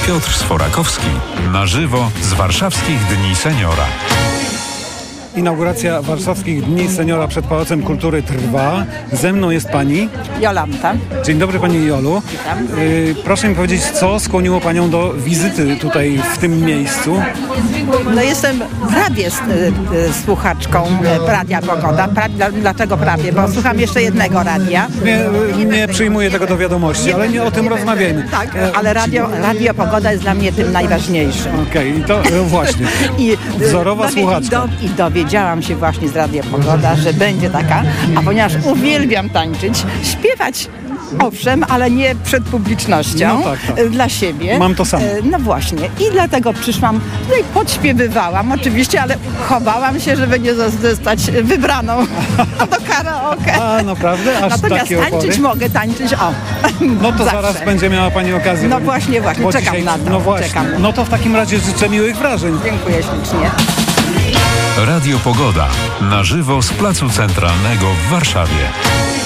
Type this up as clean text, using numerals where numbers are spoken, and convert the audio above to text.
Piotr Sforakowski. Na żywo z Warszawskich Dni Seniora. Inauguracja Warszawskich Dni Seniora przed Pałacem Kultury trwa. Ze mną jest pani Jolanta. Dzień dobry pani Jolu. Witam. Proszę mi powiedzieć, co skłoniło panią do wizyty tutaj w tym miejscu? No jestem prawie słuchaczką Radia Pogoda. Dlaczego prawie? Bo słucham jeszcze jednego radia. Nie przyjmuję tego do wiadomości, ale nie o tym rozmawiajmy. Tak, ale Radio Pogoda jest dla mnie tym najważniejszym. Okej, to właśnie. Wzorowa słuchaczka. I dowiedziałam się właśnie z Radia Pogoda, że będzie taka, a ponieważ uwielbiam tańczyć, śpiewać owszem, ale nie przed publicznością, no tak. Dla siebie. Mam to samo. No właśnie. I dlatego przyszłam, tutaj podśpiewywałam oczywiście, ale chowałam się, żeby nie zostać wybraną do karaoke. A, naprawdę? Aż Natomiast takie tańczyć opory? mogę, tańczyć No to zawsze. zaraz będzie miała pani okazję. No właśnie, Bo czekam dzisiaj, na to. No właśnie. Czekam. No to w takim razie życzę miłych wrażeń. Dziękuję ślicznie. Radio Pogoda. Na żywo z Placu Centralnego w Warszawie.